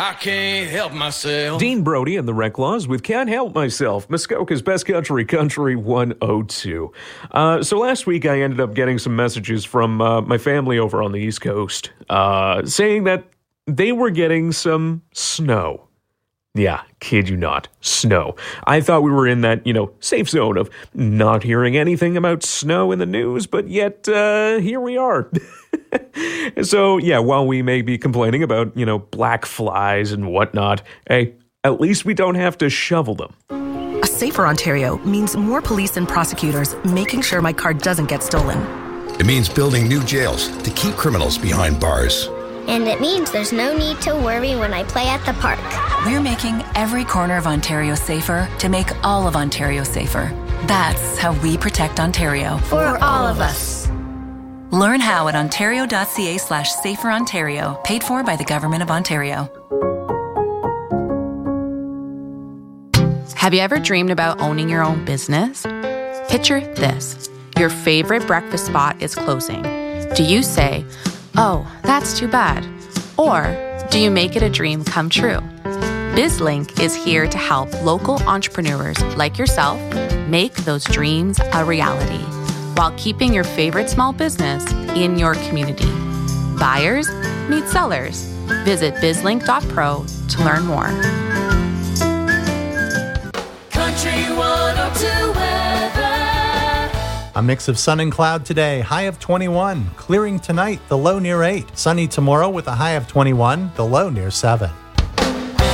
I can't help myself. Dean Brody and the Reclaws with Can't Help Myself, Muskoka's Best Country 102. So last week I ended up getting some messages from my family over on the East Coast saying that they were getting some snow. Yeah, kid you not, snow. I thought we were in that, safe zone of not hearing anything about snow in the news, but yet here we are. So, yeah, while we may be complaining about, black flies and whatnot, hey, at least we don't have to shovel them. A safer Ontario means more police and prosecutors making sure my car doesn't get stolen. It means building new jails to keep criminals behind bars. And it means there's no need to worry when I play at the park. We're making every corner of Ontario safer to make all of Ontario safer. That's how we protect Ontario. For all of us. Learn how at ontario.ca/saferontario, paid for by the Government of Ontario. Have you ever dreamed about owning your own business? Picture this. Your favorite breakfast spot is closing. Do you say, "Oh, that's too bad"? Or do you make it a dream come true? BizLink is here to help local entrepreneurs like yourself make those dreams a reality while keeping your favorite small business in your community. Buyers meet sellers. Visit bizlink.pro to learn more. Country 102 weather. A mix of sun and cloud today, high of 21. Clearing tonight, the low near 8. Sunny tomorrow with a high of 21, the low near 7.